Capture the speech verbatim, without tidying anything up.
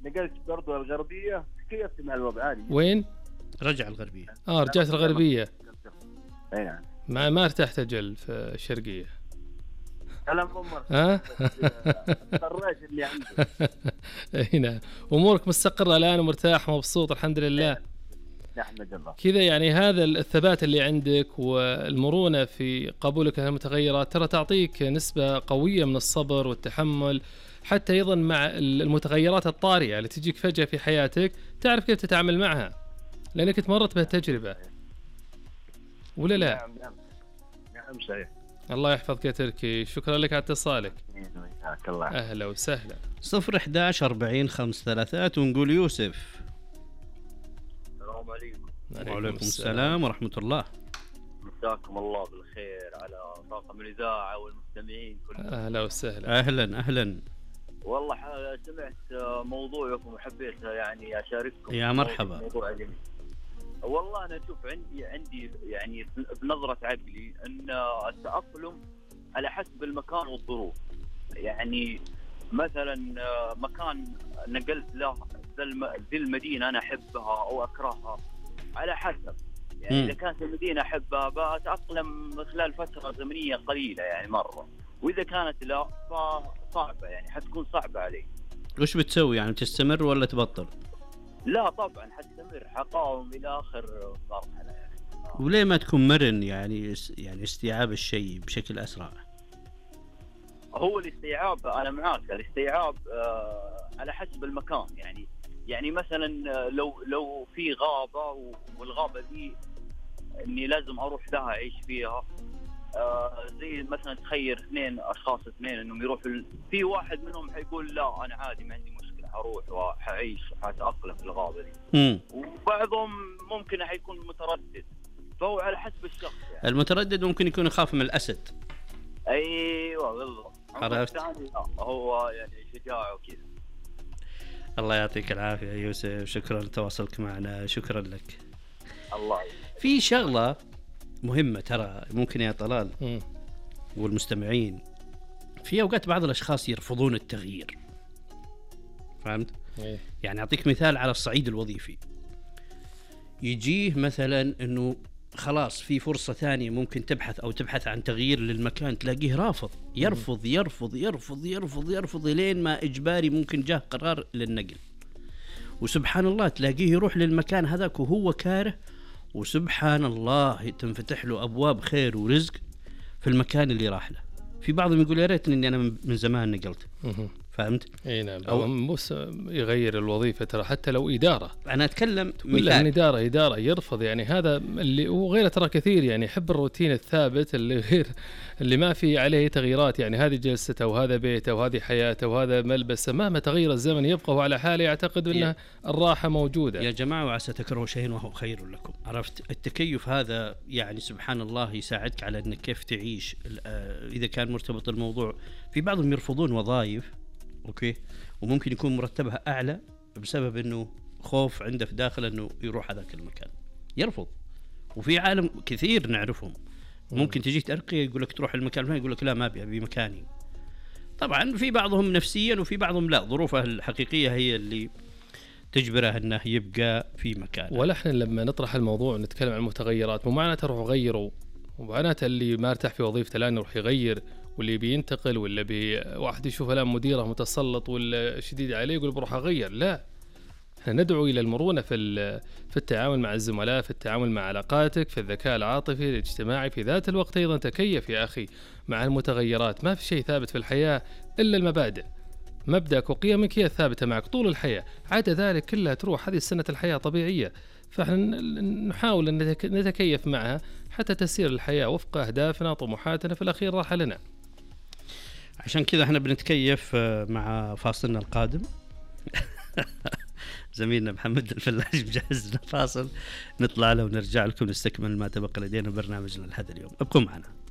نقلت برضو الغربية، تكيفت مع الوضع عادي. وين؟ رجع الغربية. اه رجعت الغربية. اي نعم. ما ما ارتحت اجل في الشرقية. كلام عمر. ها؟ الراجل اللي عندي. اي نعم. امورك مستقرة الان ومرتاح ومبسوط الحمد لله. نحمد الله. كذا يعني هذا الثبات اللي عندك والمرونة في قبولك للمتغيرات ترى تعطيك نسبة قوية من الصبر والتحمل، حتى أيضا مع المتغيرات الطارئة اللي تجيك فجأة في حياتك تعرف كيف تتعامل معها لأنك تمرت بهالتجربة، ولا لا؟ نعم نعم نعم صحيح. الله يحفظك يا تركي، شكرا لك على اتصالك. الله. أهلا وسهلا. صفر إحداش أربعين خمس ثلاثات ونقول يوسف. السلام عليكم. وعليكم السلام ورحمة الله. مساكم الله بالخير على طاقم الإذاعة والمستمعين كلهم. أهلا وسهلا. أهلا أهلا. والله سمعت موضوعكم وحبيت يعني أشارككم. يا مرحبا. موضوع جميل. والله أنا أشوف عندي عندي يعني بنظرة عقلي أن التأقلم على حسب المكان والظروف. يعني مثلا مكان نقلت له ذي المدينة أنا أحبها أو أكرهها على حسب. يعني م. إذا كانت المدينة أحبها بأتأقلم خلال فترة زمنية قليلة يعني مرة، وإذا كانت لا فصعبة يعني حتكون صعبة علي. وش بتسوي يعني تستمر ولا تبطل؟ لا طبعا حستمر، حقاوم إلى آخر مرحلة يعني. وليه ما تكون مرن يعني يعني استيعاب الشيء بشكل أسرع؟ هو الاستيعاب أنا معاك، الاستيعاب آه على حسب المكان. يعني يعني مثلا لو لو في غابة والغابة دي إني لازم أروح لها أعيش فيها، آه زي مثلا تخير اثنين أشخاص اثنين إنهم يروحوا، في واحد منهم حيقول لا أنا عادي ما عندي مشكلة هروح وحعيش وحتأقلم في الغابة دي، م. وبعضهم ممكن حيكون متردد، فهو على حسب الشخص يعني. المتردد ممكن يكون يخاف من الأسد. أيوة بالضبط. عرفت. هو يعني شجاع وكذا. الله يعطيك العافية يوسف، شكرا لتواصلك معنا، شكرا لك. الله. في شغلة مهمة ترى ممكن يا طلال م. والمستمعين، في أوقات بعض الأشخاص يرفضون التغيير، فهمت؟ إيه؟ يعني أعطيك مثال على الصعيد الوظيفي، يجيه مثلا أنه خلاص في فرصة ثانية ممكن تبحث أو تبحث عن تغيير للمكان، تلاقيه رافض يرفض يرفض يرفض يرفض يرفض لين ما إجباري ممكن جاه قرار للنقل، وسبحان الله تلاقيه يروح للمكان هذاك وهو كاره، وسبحان الله تنفتح له أبواب خير ورزق في المكان اللي راح له. في بعضهم يقول يا ريتني إني أنا من زمان نقلت. فهمت؟ اي نعم. او مش يغير الوظيفه ترى، حتى لو اداره، انا اتكلم مثال اداره اداره يرفض، يعني هذا اللي وغيره ترى كثير، يعني يحب الروتين الثابت اللي غير اللي ما في عليه تغييرات، يعني هذه جلسته وهذا بيته وهذه حياته وهذا ملبسه، مهما تغير الزمن يبقى هو على حاله، يعتقد انه الراحه موجوده. يا جماعه وعسى تكرهوا شيئا وهو خير لكم، عرفت؟ التكيف هذا يعني سبحان الله يساعدك على انك كيف تعيش. اذا كان مرتبط الموضوع، في بعضهم يرفضون وظائف اوكي وممكن يكون مرتبها اعلى بسبب انه خوف عنده في داخله انه يروح هذاك المكان، يرفض. وفي عالم كثير نعرفهم ممكن تجي ترقيه يقول لك تروح المكان الفلاني، يقول لك لا ما ابي ابي مكاني. طبعا في بعضهم نفسيا وفي بعضهم لا، ظروفه الحقيقيه هي اللي تجبره انه يبقى في مكانه. ولا احنا لما نطرح الموضوع ونتكلم عن المتغيرات مو معناته روحوا غيروا، ومعناته اللي ما ارتاح في وظيفته الان يروح يغير، واللي بينتقل ولا بي واحد يشوف الان مديره متسلط ولا شديد عليه يقول بروح اغير. لا، احنا ندعو الى المرونه في في التعامل مع الزملاء، في التعامل مع علاقاتك، في الذكاء العاطفي الاجتماعي، في ذات الوقت ايضا تكيف يا اخي مع المتغيرات. ما في شيء ثابت في الحياه الا المبادئ، مبدأك وقيمك هي الثابته معك طول الحياه، عدا ذلك كلها تروح، هذه سنه الحياه طبيعيه، فاحنا نحاول ان نتكيف معها حتى تسير الحياه وفق اهدافنا وطموحاتنا، في الاخير راحه لنا. عشان كذا احنا بنتكيف مع فاصلنا القادم. زميلنا محمد الفلاش بجهز لنا فاصل نطلع له ونرجع لكم نستكمل ما تبقى لدينا برنامجنا لهذا اليوم، ابقوا معنا.